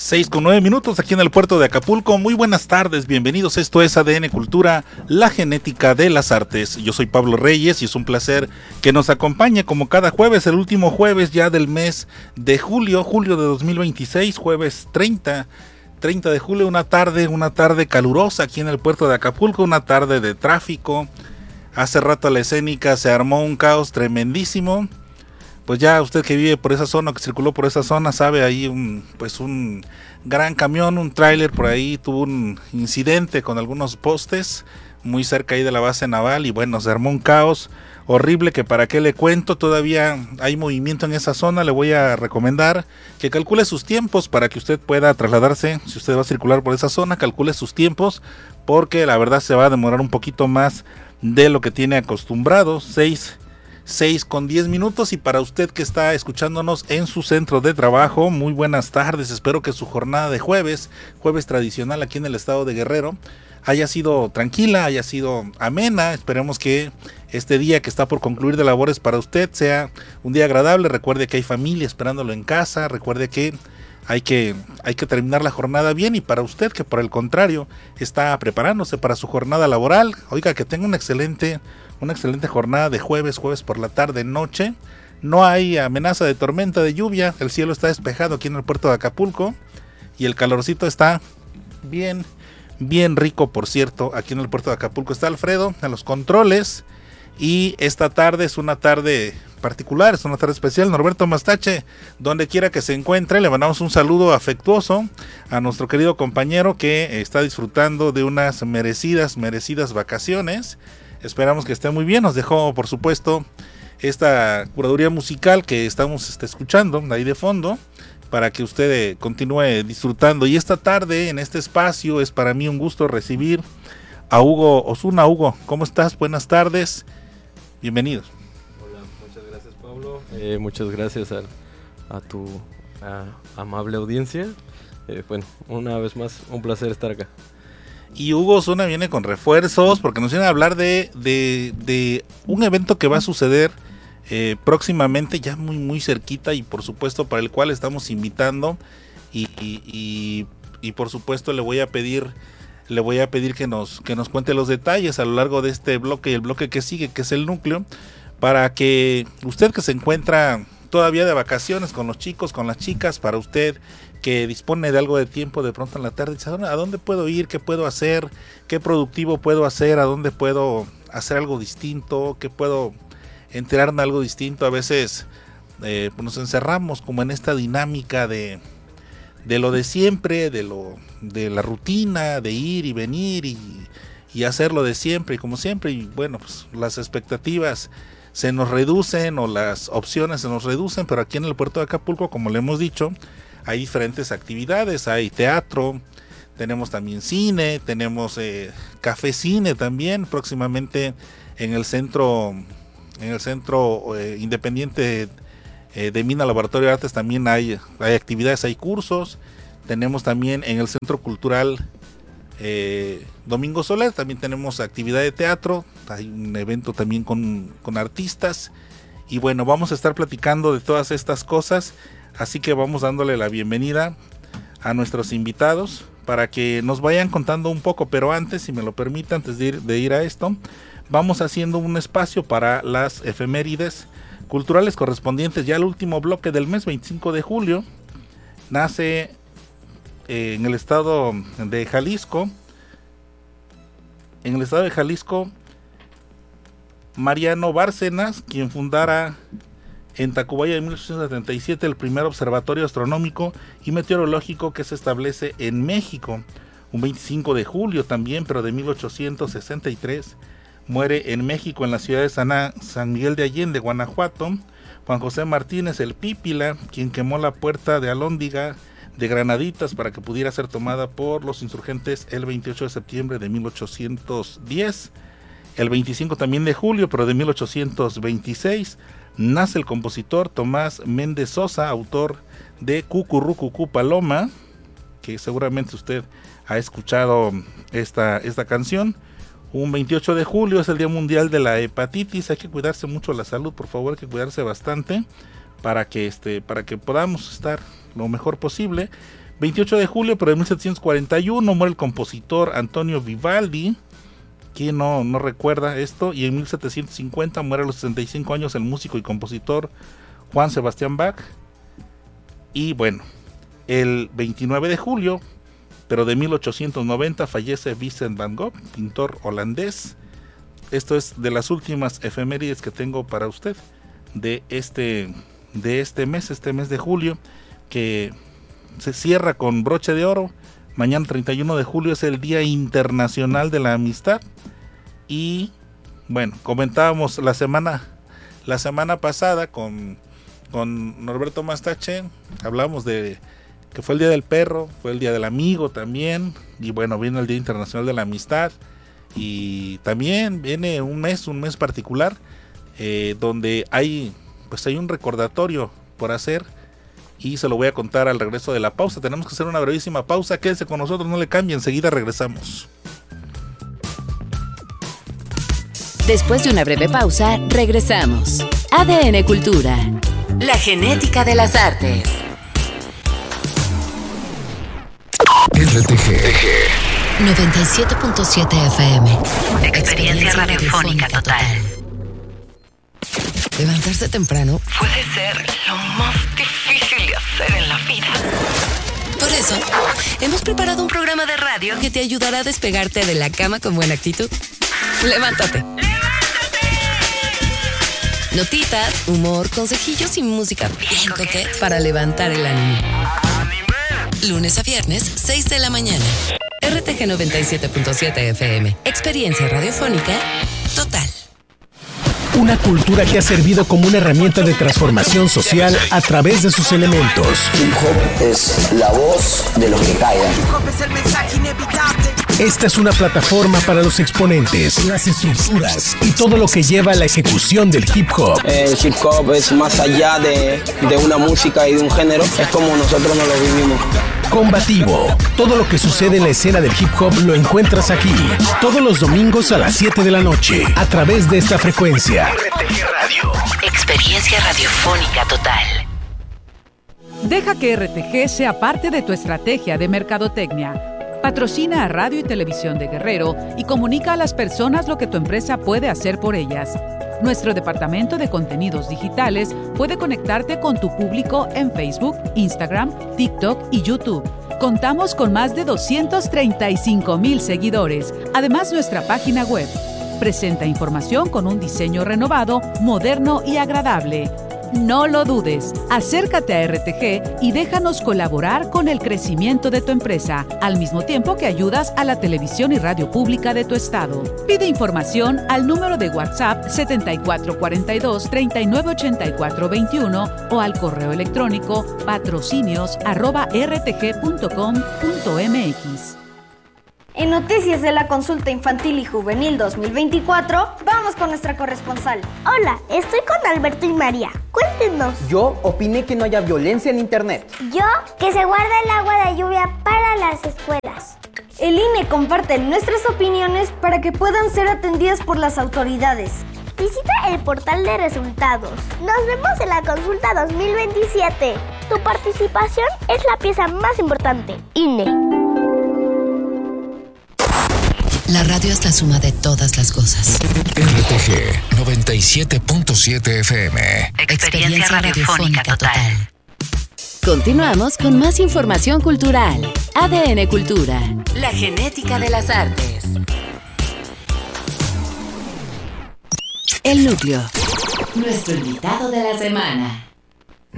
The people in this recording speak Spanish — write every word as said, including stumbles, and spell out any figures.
Seis con nueve minutos aquí en el puerto de Acapulco. Muy buenas tardes, bienvenidos. Esto es A D N Cultura, la genética de las artes. Yo soy Pablo Reyes y es un placer que nos acompañe como cada jueves, el último jueves ya del mes de julio, julio de dos mil veintiséis, jueves treinta de julio, una tarde, una tarde calurosa aquí en el puerto de Acapulco, una tarde de tráfico. Hace rato a la escénica se armó un caos tremendísimo. Pues ya usted que vive por esa zona, que circuló por esa zona, sabe, ahí un, pues un gran camión, un tráiler por ahí tuvo un incidente con algunos postes muy cerca ahí de la base naval y bueno, se armó un caos horrible que para qué le cuento, todavía hay movimiento en esa zona. Le voy a recomendar que calcule sus tiempos para que usted pueda trasladarse. Si usted va a circular por esa zona, calcule sus tiempos porque la verdad se va a demorar un poquito más de lo que tiene acostumbrado. seis con diez minutos. Y para usted que está escuchándonos en su centro de trabajo, muy buenas tardes. Espero que su jornada de jueves, jueves tradicional aquí en el estado de Guerrero, haya sido tranquila, haya sido amena. Esperemos que este día que está por concluir de labores para usted sea un día agradable. Recuerde que hay familia esperándolo en casa. Recuerde que hay que, hay que terminar la jornada bien. Y para usted que por el contrario está preparándose para su jornada laboral, oiga, que tenga una excelente Una excelente jornada de jueves, jueves por la tarde, noche. No hay amenaza de tormenta, de lluvia. El cielo está despejado aquí en el puerto de Acapulco. Y el calorcito está bien, bien rico, por cierto. Aquí en el puerto de Acapulco está Alfredo en los controles. Y esta tarde es una tarde particular, es una tarde especial. Norberto Mastache, donde quiera que se encuentre, le mandamos un saludo afectuoso a nuestro querido compañero que está disfrutando de unas merecidas, merecidas vacaciones. Esperamos que esté muy bien. Nos dejó, por supuesto, esta curaduría musical que estamos este, escuchando ahí de fondo para que usted eh, continúe disfrutando. Y esta tarde, en este espacio, es para mí un gusto recibir a Hugo Osuna. Hugo, ¿cómo estás? Buenas tardes. Bienvenidos. Hola, muchas gracias, Pablo. Eh, muchas gracias a, a tu a, amable audiencia. Eh, bueno, una vez más, un placer estar acá. Y Hugo Osuna viene con refuerzos porque nos viene a hablar de, de, de un evento que va a suceder eh, próximamente, ya muy muy cerquita, y por supuesto para el cual estamos invitando y, y, y, y por supuesto le voy a pedir le voy a pedir que nos que nos cuente los detalles a lo largo de este bloque y el bloque que sigue, que es el núcleo, para que usted que se encuentra todavía de vacaciones con los chicos, con las chicas, para usted que dispone de algo de tiempo de pronto en la tarde, dice, ¿a dónde puedo ir? ¿Qué puedo hacer? ¿Qué productivo puedo hacer? ¿A dónde puedo hacer algo distinto? ¿Qué puedo enterarme de algo distinto? A veces eh, pues nos encerramos como en esta dinámica de, de lo de siempre, de lo de la rutina, de ir y venir y, y hacer lo de siempre y como siempre, y bueno, pues las expectativas se nos reducen o las opciones se nos reducen, pero aquí en el puerto de Acapulco, como le hemos dicho, hay diferentes actividades. Hay teatro, tenemos también cine, tenemos eh, café cine también, próximamente en el centro en el centro eh, independiente eh, de Mina Laboratorio de Artes también hay, hay actividades, hay cursos. Tenemos también en el Centro Cultural eh, Domingo Soler, también tenemos actividad de teatro, hay un evento también con, con artistas. Y bueno, vamos a estar platicando de todas estas cosas. Así que vamos dándole la bienvenida a nuestros invitados para que nos vayan contando un poco, pero antes, si me lo permite, antes de ir, de ir a esto, vamos haciendo un espacio para las efemérides culturales correspondientes ya al último bloque del mes. Veinticinco de julio nace eh, en el estado de Jalisco, en el estado de Jalisco, Mariano Bárcenas, quien fundara en Tacubaya de mil ochocientos setenta y siete el primer observatorio astronómico y meteorológico que se establece en México. Un veinticinco de julio también, pero de mil ochocientos sesenta y tres, muere en México, en la ciudad de San, San Miguel de Allende, Guanajuato, Juan José Martínez el Pípila, quien quemó la puerta de Alhóndiga de Granaditas para que pudiera ser tomada por los insurgentes el veintiocho de septiembre de mil ochocientos diez. El veinticinco también de julio, pero de mil ochocientos veintiséis, nace el compositor Tomás Méndez Sosa, autor de Cucurrucucú Paloma, que seguramente usted ha escuchado esta, esta canción. Un veintiocho de julio es el Día Mundial de la Hepatitis. Hay que cuidarse mucho la salud, por favor, hay que cuidarse bastante para que, este, para que podamos estar lo mejor posible. veintiocho de julio, pero en mil setecientos cuarenta y uno muere el compositor Antonio Vivaldi. ¿Quién no, no recuerda esto? Y en mil setecientos cincuenta muere a los sesenta y cinco años el músico y compositor Juan Sebastián Bach. Y bueno, el veintinueve de julio, pero de mil ochocientos noventa, fallece Vincent van Gogh, pintor holandés. Esto es de las últimas efemérides que tengo para usted de este, de este mes, este mes de julio, que se cierra con broche de oro. Mañana treinta y uno de julio es el Día Internacional de la Amistad. Y bueno, comentábamos la semana, la semana pasada con, con Norberto Mastache, hablamos de que fue el Día del Perro, fue el Día del Amigo también, y bueno, viene el Día Internacional de la Amistad, y también viene un mes, un mes particular, eh, donde hay, pues hay un recordatorio por hacer, y se lo voy a contar al regreso de la pausa. Tenemos que hacer una brevísima pausa, quédese con nosotros, no le cambie, enseguida regresamos. Después de una breve pausa, regresamos. A D N Cultura, la genética de las artes. R T G noventa y siete punto siete F M. Experiencia radiofónica total. Levantarse temprano puede ser lo más difícil de hacer en la vida. Por eso, hemos preparado un programa de radio que te ayudará a despegarte de la cama con buena actitud. Levántate. ¡Levántate! Notitas, humor, consejillos y música bien coqueta para levantar el ánimo. Lunes a viernes, seis de la mañana. R T G noventa y siete punto siete F M. Experiencia radiofónica total. Una cultura que ha servido como una herramienta de transformación social a través de sus elementos. Hip hop es la voz de los que callan. Esta es una plataforma para los exponentes, las estructuras y todo lo que lleva a la ejecución del hip hop. El hip hop es más allá de, de una música y de un género, es como nosotros nos lo vivimos. Combativo. Todo lo que sucede en la escena del hip hop lo encuentras aquí. Todos los domingos a las siete de la noche, a través de esta frecuencia. R T G Radio. Experiencia radiofónica total. Deja que R T G sea parte de tu estrategia de mercadotecnia. Patrocina a Radio y Televisión de Guerrero y comunica a las personas lo que tu empresa puede hacer por ellas. Nuestro departamento de contenidos digitales puede conectarte con tu público en Facebook, Instagram, TikTok y YouTube. Contamos con más de doscientos treinta y cinco mil seguidores. Además, nuestra página web presenta información con un diseño renovado, moderno y agradable. No lo dudes, acércate a R T G y déjanos colaborar con el crecimiento de tu empresa, al mismo tiempo que ayudas a la televisión y radio pública de tu estado. Pide información al número de WhatsApp setenta y cuatro cuarenta y dos, treinta y nueve ochenta y cuatro veintiuno o al correo electrónico patrocinios arroba r t g punto com punto m x. En Noticias de la Consulta Infantil y Juvenil dos mil veinticuatro, vamos con nuestra corresponsal. Hola, estoy con Alberto y María. Cuéntenos. Yo opiné que no haya violencia en internet. Yo, que se guarda el agua de lluvia para las escuelas. El I N E comparte nuestras opiniones para que puedan ser atendidas por las autoridades. Visita el portal de resultados. Nos vemos en la Consulta dos mil veintisiete. Tu participación es la pieza más importante. I N E. La radio es la suma de todas las cosas. R T G noventa y siete punto siete F M. Experiencia, Experiencia radiofónica total. total. Continuamos con más información cultural. A D N Cultura, la genética de las artes. El núcleo. Nuestro invitado de la semana.